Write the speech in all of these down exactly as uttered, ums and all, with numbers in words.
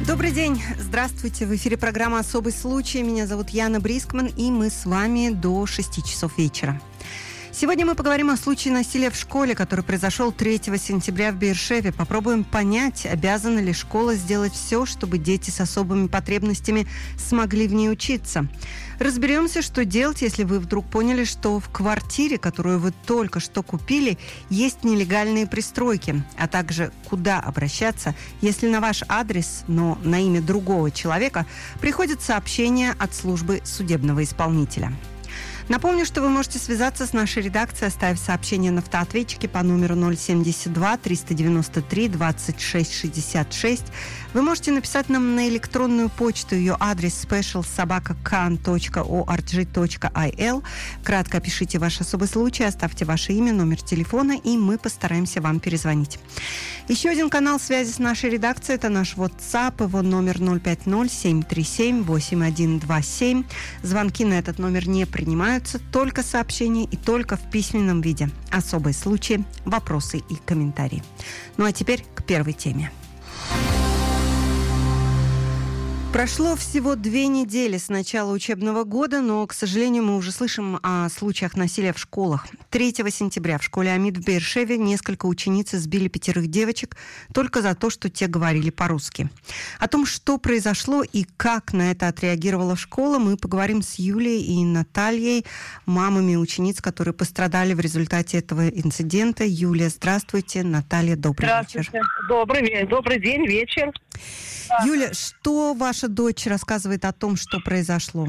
Добрый день, здравствуйте. В эфире программа «Особый случай». Меня зовут Яна Брискман, и мы с вами до шести часов вечера. Сегодня мы поговорим о случае насилия в школе, который произошел третьего сентября в Бершеве. Попробуем понять, обязана ли школа сделать все, чтобы дети с особыми потребностями смогли в ней учиться. Разберемся, что делать, если вы вдруг поняли, что в квартире, которую вы только что купили, есть нелегальные пристройки, а также куда обращаться, если на ваш адрес, но на имя другого человека, приходит сообщение от службы судебного исполнителя. Напомню, что вы можете связаться с нашей редакцией, оставив сообщение на автоответчике по номеру ноль семьдесят два триста девяносто три двадцать шесть шестьдесят шесть. Вы можете написать нам на электронную почту. Ее адрес special собака кан точка орг точка ай эл. Кратко опишите ваш особый случай, оставьте ваше имя, номер телефона, и мы постараемся вам перезвонить. Еще один канал связи с нашей редакцией – это наш WhatsApp, его номер ноль пять ноль семь три семь восемь один два семь. Звонки на этот номер не принимаются, только сообщения и только в письменном виде. Особые случаи, вопросы и комментарии. Ну а теперь к первой теме. Прошло всего две недели с начала учебного года, но, к сожалению, мы уже слышим о случаях насилия в школах. третьего сентября в школе Амид в Бершеве несколько учениц избили пятерых девочек только за то, что те говорили по-русски. О том, что произошло и как на это отреагировала школа, мы поговорим с Юлией и Натальей, мамами учениц, которые пострадали в результате этого инцидента. Юлия, здравствуйте. Наталья, добрый здравствуйте. вечер. Добрый, добрый день, вечер. Юля, что ваша дочь рассказывает о том, что произошло?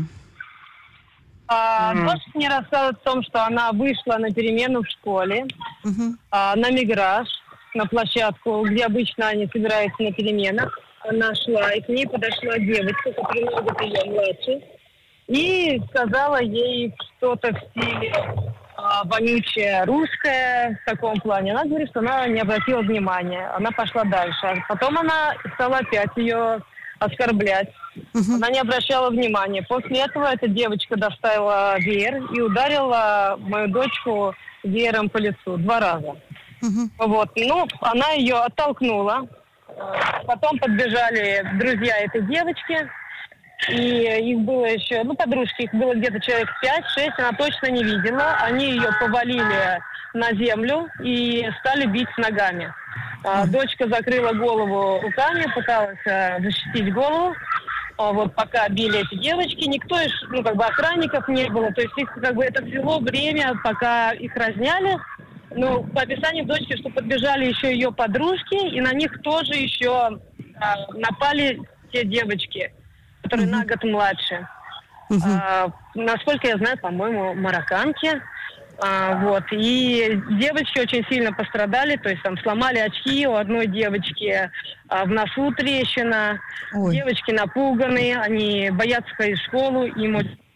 А, mm. Дочь мне рассказывает о том, что она вышла на перемену в школе, uh-huh. а, на миграж, на площадку, где обычно они собираются на переменах. Она шла, и к ней подошла девочка, которая немного ее младше, и сказала ей что-то в стиле а, вонючее русское, в таком плане. Она говорит, что она не обратила внимания. Она пошла дальше. А потом она стала опять ее оскорблять. Uh-huh. Она не обращала внимания. После этого эта девочка доставила веер и ударила мою дочку веером по лицу два раза. Uh-huh. Вот. Ну, она ее оттолкнула. Потом подбежали друзья этой девочки. И их было еще, ну, подружки, их было где-то человек пять-шесть, она точно не видела. Они ее повалили на землю и стали бить ногами. А, дочка закрыла голову руками, пыталась а, защитить голову. А, вот пока били эти девочки, никто из, ну, как бы охранников не было. То есть их, как бы, это взяло время, пока их разняли. Ну, по описанию дочки, что подбежали еще ее подружки, и на них тоже еще а, напали те девочки, которые uh-huh. на год младше. Uh-huh. А, насколько я знаю, по-моему, марокканки. А, вот. И девочки очень сильно пострадали, то есть там сломали очки, у одной девочки а, в носу трещина. Ой. Девочки напуганы, они боятся ходить в школу. Им...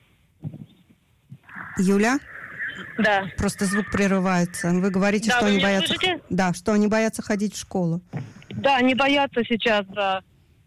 Юля? Да. Просто звук прерывается. Вы говорите, да, что вы они боятся... Слышите? Да, что они боятся ходить в школу. Да, они боятся сейчас, да.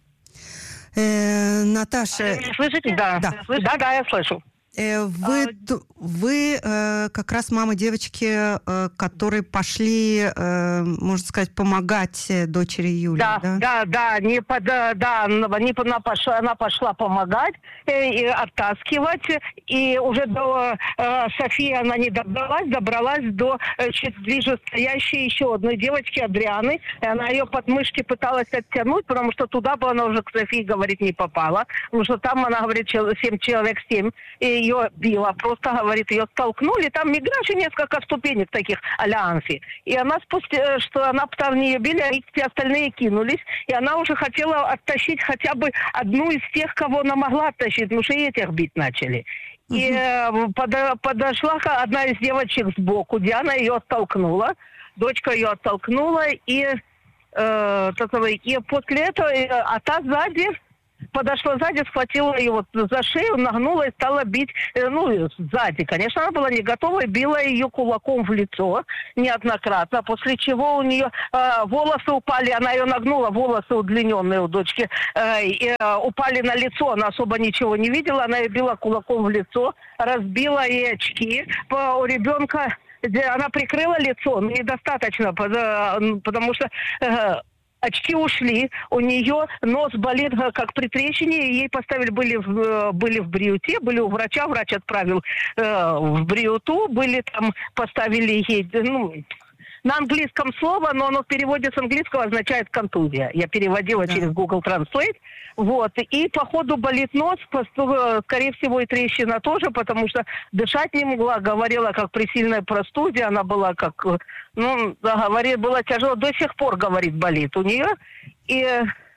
Э, Наташа... Вы меня слышите? Да. Да, слышите? Да, да, я слышу. Э, вы а... вы э, как раз мама девочки, э, которые пошли, э, можно сказать, помогать дочери Юли, да? Да, да, да, не под, да, они, она, пошла, она пошла помогать, э, и оттаскивать, и уже до э, Софии она не добралась, добралась до э, чуть ближе стоящей еще одной девочки, Адрианы, и она ее под мышки пыталась оттянуть, потому что туда бы она уже к Софии, говорит, не попала, потому что там, она говорит, семь человек, семь, и ее била, просто, говорит, ее столкнули, там миграж и несколько ступенек таких а-ля амфи. И она спустя, что она там не ее били, а все остальные кинулись, и она уже хотела оттащить хотя бы одну из тех, кого она могла оттащить, потому что и этих бить начали. И uh-huh. под, подошла одна из девочек сбоку, Диана ее оттолкнула, дочка ее оттолкнула, и, э, и после этого, а та сзади подошла сзади, схватила ее вот за шею, нагнула и стала бить, ну, сзади. Конечно, она была не готова и била ее кулаком в лицо неоднократно, после чего у нее э, волосы упали, она ее нагнула, волосы удлиненные у дочки, э, и, э, упали на лицо, она особо ничего не видела, она ее била кулаком в лицо, разбила ей очки. По, у ребенка она прикрыла лицо, но недостаточно, потому что... Э, очки ушли, у нее нос болит как при трещине, ей поставили, были в, были в бриуте, были у врача, врач отправил э, в бриуту, были там, поставили ей, ну, на английском слово, но оно в переводе с английского означает контузия. Я переводила да. через Google Translate. Вот. И по ходу болит нос, скорее всего и трещина тоже, потому что дышать не могла, говорила как при сильной простуде, она была как, ну, говорит, было тяжело, до сих пор, говорит, болит у нее. И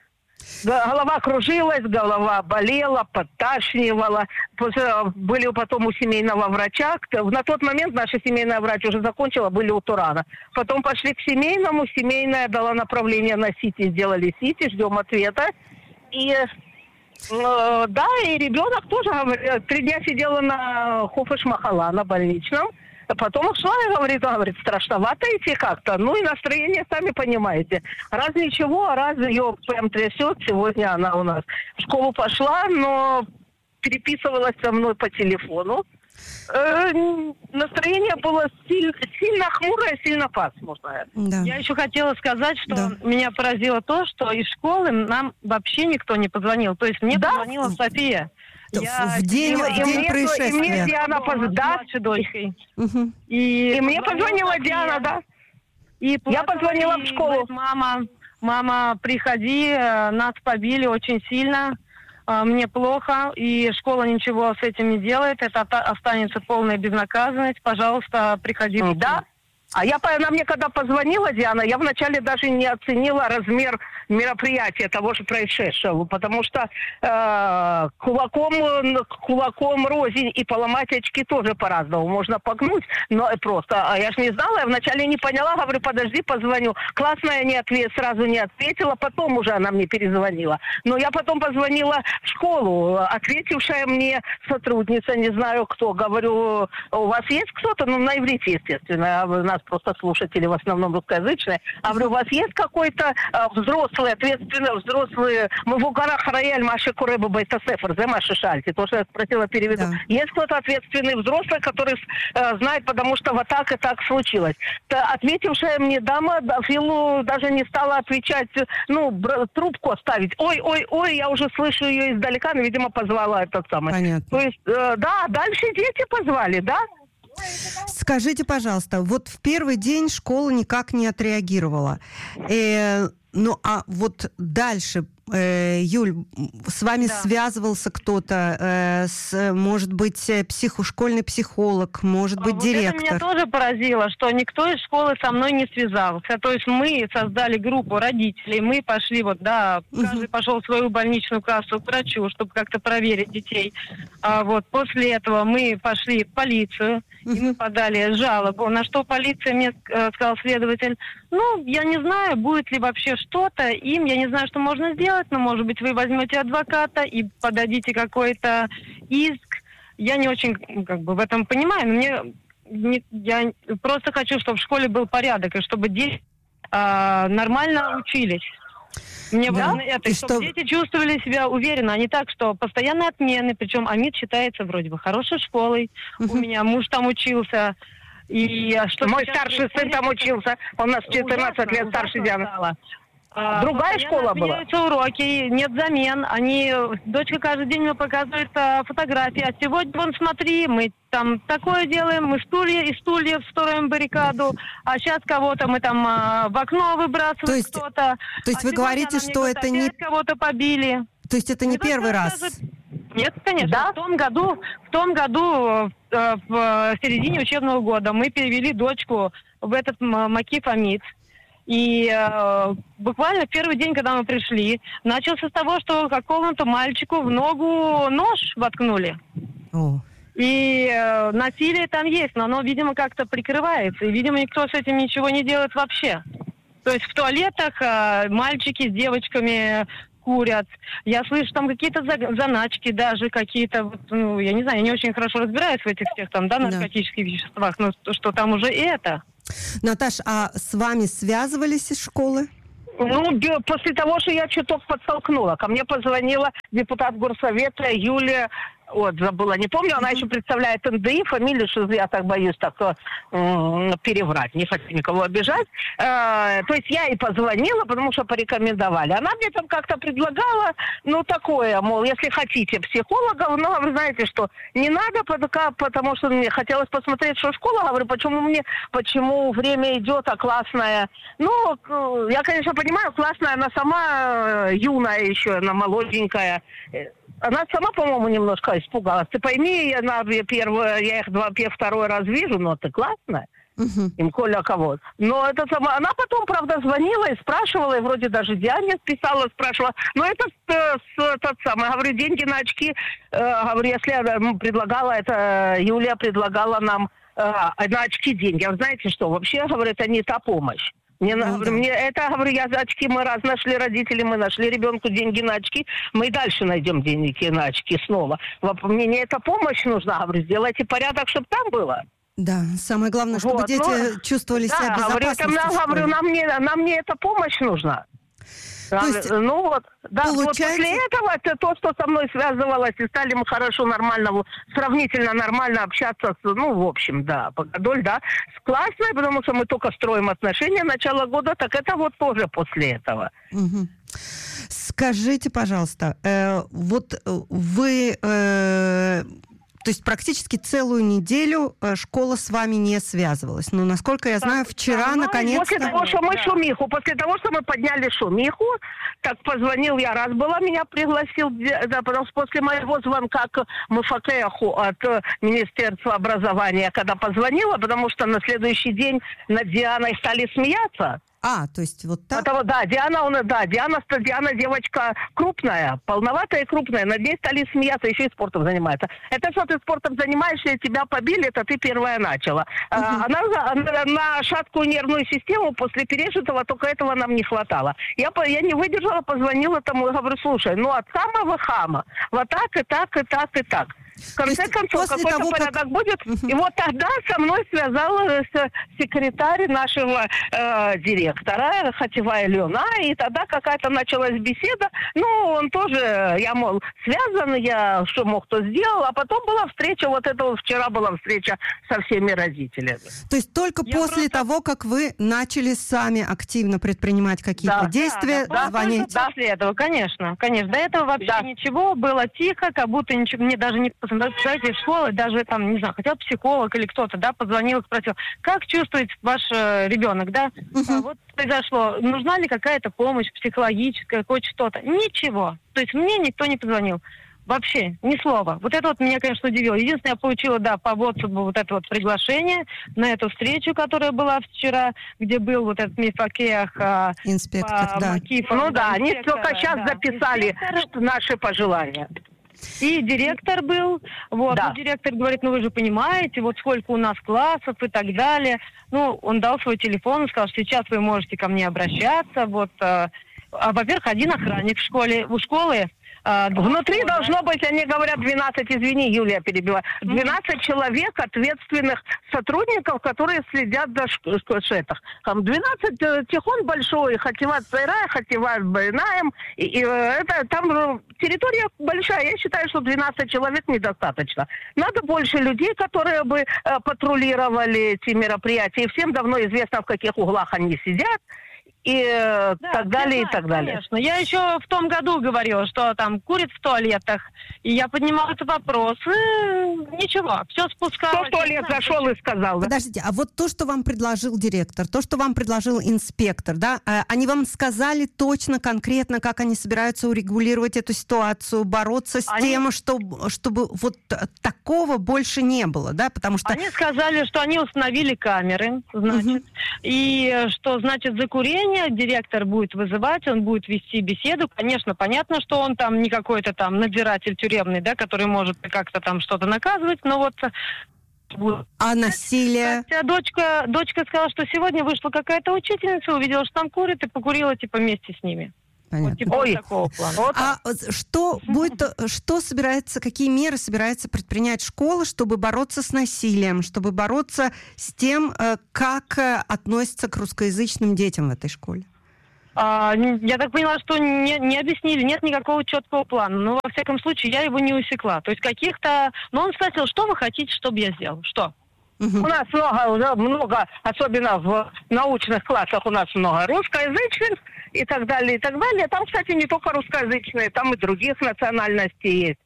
голова кружилась, голова болела, подташнивала. Были потом у семейного врача. На тот момент наша семейная врач уже закончила, были у Турана. Потом пошли к семейному. Семейная дала направление на Сити, сделали Сити, ждем ответа. И э, да, и ребенок тоже, говорит, три дня сидела на Хофеш-Махала, на больничном. Потом шла и говорит, говорит, страшновато идти как-то. Ну и настроение, сами понимаете. Раз ничего, а раз ее прям трясет. Сегодня она у нас в школу пошла, но переписывалась со мной по телефону. Э, настроение было сильно, сильно хмурое, сильно пасмурное. Да. Я еще хотела сказать, что да. меня поразило то, что из школы нам вообще никто не позвонил. То есть мне да? позвонила София. Я в день, в день мне, происшествия. И мне Диана позвонила, дочкой. Угу. И, и мне позвонила Диана, да. И я позвонила в школу. Говорит, мама, мама, приходи, нас побили очень сильно, мне плохо, и школа ничего с этим не делает, это останется полная безнаказанность, пожалуйста, приходи. Да. А я, она мне когда позвонила, Диана, я вначале даже не оценила размер мероприятия того же происшедшего, потому что э, кулаком, кулаком рознь и поломать очки тоже по-разному. Можно погнуть, но просто, а я же не знала, я вначале не поняла, говорю, подожди, позвоню. Классная не ответ, сразу не ответила, потом уже она мне перезвонила. Но я потом позвонила в школу, ответившая мне сотрудница, не знаю кто, говорю, у вас есть кто-то? Ну, на иврите, естественно, у нас просто слушатели в основном русскоязычные. А говорю, у вас есть какой-то э, взрослый, ответственный, взрослый, мы в угарах рояль Маши Куребы Байтасефер, за Маши Шальти, то, что я спросила, переведу. Да. Есть кто-то ответственный взрослый, который э, знает, потому что вот так и так случилось. Та, ответившая мне дама, Филу даже не стала отвечать, ну, бр- трубку оставить. Ой, ой, ой, я уже слышу ее издалека, но, видимо, позвала этот самый. Понятно. То есть, э, да, дальше дети позвали, да? Скажите, пожалуйста, вот в первый день школа никак не отреагировала. Э, ну, а вот дальше, э, Юль, с вами да. связывался кто-то, э, с, может быть, психо, школьный психолог, может быть, вот директор? Это меня тоже поразило, что никто из школы со мной не связался. То есть мы создали группу родителей, мы пошли, вот, да, угу. каждый пошел в свою больничную кассу к врачу, чтобы как-то проверить детей. А вот после этого мы пошли в полицию, и мы подали жалобу, на что полиция мне э, сказал следователь, ну, я не знаю, будет ли вообще что-то им, я не знаю, что можно сделать, но, может быть, вы возьмете адвоката и подадите какой-то иск. Я не очень, как бы, в этом понимаю, но мне, не, я просто хочу, чтобы в школе был порядок, и чтобы дети э, нормально учились. Мне да? важно это, и чтобы что... дети чувствовали себя уверенно, а не так, что постоянные отмены, причем АМИД считается вроде бы хорошей школой, угу. у меня муж там учился. И что мой старший сын там учился, он у нас четырнадцать лет старше Дианы. А, Другая школа была? Меняются уроки, нет замен. Они, дочка каждый день мне показывает а, фотографии. А сегодня, вон, смотри, мы там такое делаем, мы стулья и стулья строим баррикаду. А сейчас кого-то мы там а, в окно выбрасываем, то есть, кто-то. То есть а вы говорите, что это не... кого-то побили. То есть это не это первый раз? Даже... Нет, конечно. Да? В том году, в том году, э, в середине учебного года мы перевели дочку в этот Макиф АМИД. И э, буквально в первый день, когда мы пришли, начался с того, что какому-то мальчику в ногу нож воткнули. О. И э, насилие там есть, но оно, видимо, как-то прикрывается. И, видимо, никто с этим ничего не делает вообще. То есть в туалетах э, мальчики с девочками курят. Я слышу, там какие-то заначки даже, какие-то, ну, я не знаю, я не очень хорошо разбираюсь в этих всех там, да, наркотических да. веществах, но что там уже и это. Наташ, а с вами связывались из школы? Ну, после того, что я чуток подтолкнула, ко мне позвонила депутат горсовета Юлия вот, забыла, не помню, она еще представляет эн дэ и, фамилию, что я так боюсь так э, переврать, не хочу никого обижать. Э, то есть я ей позвонила, потому что порекомендовали. Она мне там как-то предлагала, ну, такое, мол, если хотите психологов, но вы знаете, что не надо, потому что мне хотелось посмотреть, что школа, говорю, почему мне, почему время идет, а классная. Ну, я, конечно, понимаю, классная, она сама юная еще, она молоденькая. Она сама, по-моему, немножко испугалась. Ты пойми, она первая, я их два, второй раз вижу, но ты классная. Uh-huh. Им коля кого. Но это сама, она потом, правда, звонила и спрашивала, и вроде даже Диане писала, спрашивала. Но это с, с, тот самый, говорю, деньги на очки, э, говорю, если я предлагала, это Юлия предлагала нам э, на очки деньги. А знаете что, вообще, говорю, это не та помощь. Мне, ну, говорю, да. мне это, говорю, я за очки, мы раз нашли родители, мы нашли ребенку деньги на очки, мы и дальше найдем деньги на очки снова. Мне не эта помощь нужна, говорю, сделайте порядок, чтобы там было. Да, самое главное, чтобы вот, дети ну, чувствовали себя да, безопасно. Говорю, нам, говорю, нам, не, нам не эта помощь нужна. То есть, ну вот, да, получается... вот после этого это то, что со мной связывалось, и стали мы хорошо, нормально, сравнительно нормально общаться, с, ну, в общем, да, Погодоль, да, с классной, потому что мы только строим отношения начала года, так это вот тоже после этого. Угу. Скажите, пожалуйста, э, вот вы... Э, То есть практически целую неделю школа с вами не связывалась. Но, насколько я знаю, вчера, да, наконец-то... После того, что мы шумиху, после того, что мы подняли шумиху, так позвонил я, раз была, меня пригласил, да, потому что после моего звонка к МФКХу от Министерства образования, когда позвонила, потому что на следующий день над Дианой стали смеяться. А, то есть вот так? Потому, да, Диана, он, да, Диана, Диана девочка крупная, полноватая и крупная. Над ней стали смеяться, еще и спортом занимается. Это что ты спортом занимаешься, и тебя побили, это ты первая начала. Uh-huh. А, она, она на шаткую нервную систему после пережитого, только этого нам не хватало. Я, я не выдержала, позвонила тому и говорю, слушай, ну от самого хама, вот так и так, и так, и так. В конце концов, какой-то того, порядок как... будет. Uh-huh. И вот тогда со мной связалась секретарь нашего э, директора, Хативая Лена, и тогда какая-то началась беседа. Ну, он тоже, я, мол, связан, я что мог, то сделал. А потом была встреча, вот это вот вчера была встреча со всеми родителями. То есть только я после просто... того, как вы начали сами активно предпринимать какие-то да, действия, да, да, звонить? Да, после этого, конечно, конечно. До этого вообще да. ничего, было тихо, как будто ничего, мне даже не... Представитель школы, даже там, не знаю, хотел психолог или кто-то, да, позвонил и спросил, как чувствует ваш э, ребенок, да, uh-huh. а, вот произошло, нужна ли какая-то помощь психологическая, хоть что-то, ничего, то есть мне никто не позвонил, вообще, ни слова, вот это вот меня, конечно, удивило, единственное, я получила, да, по WhatsApp вот это вот приглашение на эту встречу, которая была вчера, где был вот этот Мифакех, а, инспектор, да. Макифов, ну да, они только сейчас да, записали инспектор... наши пожелания. И директор был, вот, да. ну, директор говорит, ну вы же понимаете, вот сколько у нас классов и так далее. Ну, он дал свой телефон и сказал, что сейчас вы можете ко мне обращаться, вот, а, а, во-первых, один охранник в школе, у школы. А, Внутри да. должно быть, они говорят, двенадцать, извини, Юлия перебила, двенадцать mm-hmm. человек, ответственных сотрудников, которые следят за школах. Там двенадцать, Тихон большой, Хативат Сайрай, Хативат Байнаем, и, и это там территория большая, я считаю, что двенадцать человек недостаточно. Надо больше людей, которые бы э, патрулировали эти мероприятия, и всем давно известно, в каких углах они сидят. И да, так далее, знаю, и так далее. Конечно. Я еще в том году говорила, что там курят в туалетах. И я поднимала этот вопрос. И ничего, все спускалось. Кто в туалет зашел и сказал, да? Подождите, а вот то, что вам предложил директор, то, что вам предложил инспектор, да, они вам сказали точно, конкретно, как они собираются урегулировать эту ситуацию, бороться с они... тем, чтобы, чтобы вот такого больше не было, да, потому что... Они сказали, что они установили камеры, значит, угу. и что, значит, за курение директор будет вызывать, он будет вести беседу. Конечно, понятно, что он там не какой-то там надзиратель тюремный, да, который может как-то там что-то наказывать, но вот... А насилие? Хотя дочка, дочка сказала, что сегодня вышла какая-то учительница, увидела, что там курят, и покурила типа вместе с ними. Понятно. Вот, типа, Ой, такого плана. Вот. А что будет, что собирается, какие меры собирается предпринять школа, чтобы бороться с насилием, чтобы бороться с тем, как относятся к русскоязычным детям в этой школе? А, я так поняла, что не, не объяснили, нет никакого четкого плана. Но, во всяком случае, я его не усекла. То есть каких-то... Но он спросил, что вы хотите, чтобы я сделал? Что? Угу. У нас много, много, особенно в научных классах, у нас много русскоязычных и так далее, и так далее. Там, кстати, не только русскоязычные, там и других национальностей есть.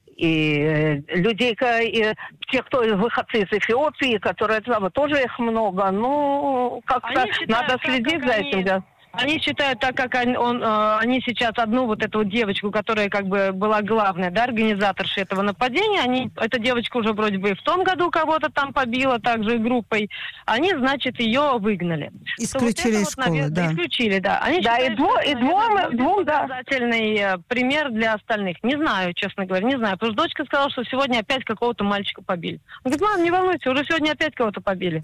И людей, и те, кто выходцы из Эфиопии, которые там тоже их много. Ну, как-то надо следить за этим, да. Они считают, так как он, он, э, они сейчас одну вот эту вот девочку, которая как бы была главной, да, организаторшей этого нападения, они, эта девочка уже вроде бы и в том году кого-то там побила, также группой, они, значит, ее выгнали. Исключили вот из вот, школы, навер... да. Исключили, да. Они да, считают, и двум, и двум, двум, да. Показательный пример для остальных. Не знаю, честно говоря, не знаю. Потому что дочка сказала, что сегодня опять какого-то мальчика побили. Он говорит, мам, не волнуйся, уже сегодня опять кого-то побили.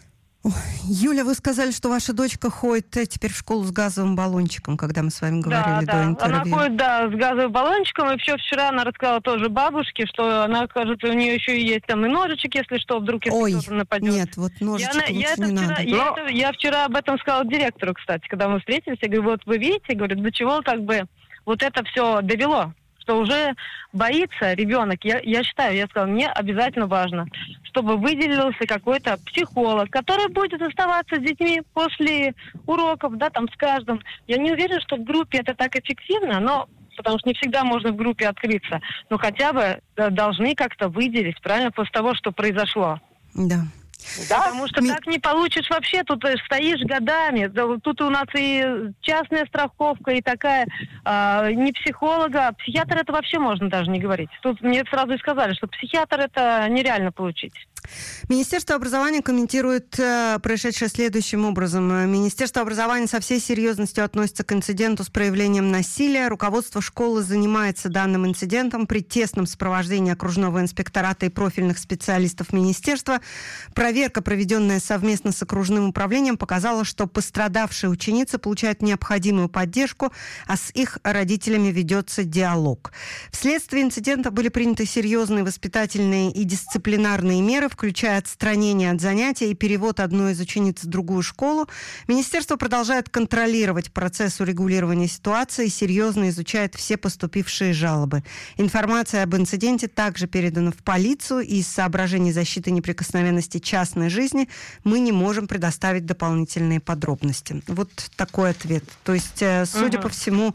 Юля, вы сказали, что ваша дочка ходит теперь в школу с газовым баллончиком, когда мы с вами говорили да, до да. интервью. Она ходит, да, с газовым баллончиком, и еще вчера она рассказала тоже бабушке, что она, кажется, у нее еще есть там и ножичек, если что, вдруг если Ой, кто-то нападет. нет, вот ножичек я, лучше я не вчера, надо. Я, Но... это, я вчера об этом сказала директору, кстати, когда мы встретились. Я говорю, вот вы видите, говорю, до чего как бы вот это все довело, что уже боится ребенок. Я, я считаю, я сказала, мне обязательно важно, чтобы выделился какой-то психолог, который будет оставаться с детьми после уроков, да, там с каждым. Я не уверена, что в группе это так эффективно, но потому что не всегда можно в группе открыться, но хотя бы должны как-то выделить, правильно, после того, что произошло. Да. Да? Потому что Ми... так не получишь вообще, тут стоишь годами. Тут у нас и частная страховка, и такая, э, не психолога, а психиатр это вообще можно даже не говорить. Тут мне сразу и сказали, что психиатр это нереально получить. Министерство образования комментирует э, происшедшее следующим образом. Министерство образования со всей серьезностью относится к инциденту с проявлением насилия. Руководство школы занимается данным инцидентом при тесном сопровождении окружного инспектората и профильных специалистов министерства. Проверка, проведенная совместно с окружным управлением, показала, что пострадавшие ученицы получают необходимую поддержку, а с их родителями ведется диалог. Вследствие инцидента были приняты серьезные воспитательные и дисциплинарные меры, включая отстранение от занятий и перевод одной из учениц в другую школу. Министерство продолжает контролировать процесс урегулирования ситуации и серьезно изучает все поступившие жалобы. Информация об инциденте также передана в полицию, и из соображений защиты неприкосновенности частной жизни мы не можем предоставить дополнительные подробности. Вот такой ответ. То есть, судя угу. по всему,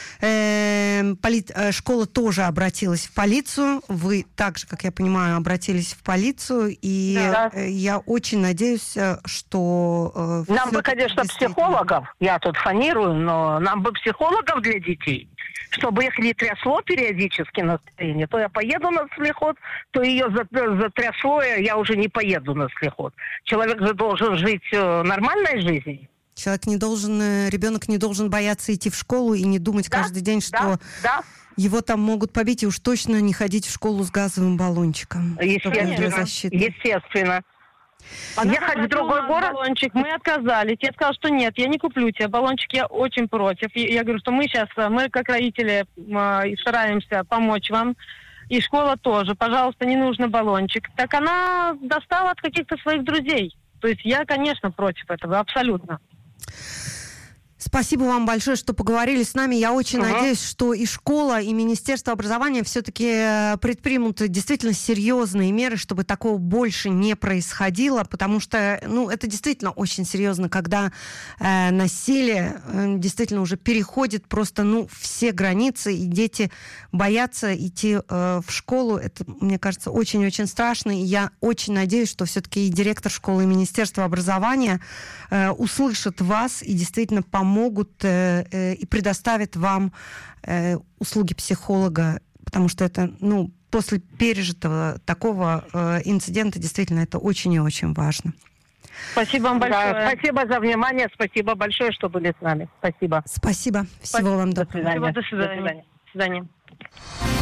э, поли... школа тоже обратилась в полицию. Вы также, как я понимаю, обратились в полицию. И да. я очень надеюсь, что... Э, нам бы, конечно, действительно... психологов, я тут фонирую, но нам бы психологов для детей, чтобы их не трясло периодически настроение. То я поеду на слихот, то ее затрясло, и я уже не поеду на слихот. Человек же должен жить нормальной жизнью. Человек не должен, ребенок не должен бояться идти в школу и не думать да, каждый день, что да, да. его там могут побить, и уж точно не ходить в школу с газовым баллончиком. Естественно. Естественно. Она ехать в другой город? Баллончик. Мы отказались. Я сказала, что нет, я не куплю тебе баллончик, я очень против. Я говорю, что мы сейчас, мы как родители стараемся помочь вам. И школа тоже. Пожалуйста, не нужно баллончик. Так она достала от каких-то своих друзей. То есть я, конечно, против этого, абсолютно. Спасибо вам большое, что поговорили с нами. Я очень uh-huh. надеюсь, что и школа, и Министерство образования все-таки предпримут действительно серьезные меры, чтобы такого больше не происходило, потому что, ну, это действительно очень серьезно, когда э, насилие э, действительно уже переходит просто, ну, все границы, и дети боятся идти э, в школу. Это, мне кажется, очень-очень страшно, и я очень надеюсь, что все-таки и директор школы, и Министерство образования э, услышат вас и действительно помогут могут э, э, и предоставят вам э, услуги психолога, потому что это, ну, после пережитого такого э, инцидента действительно это очень и очень важно. Спасибо вам большое. Да, спасибо за внимание, спасибо большое, что были с нами. Спасибо. Спасибо. Всего спасибо. вам доброго. До свидания. До свидания. До свидания.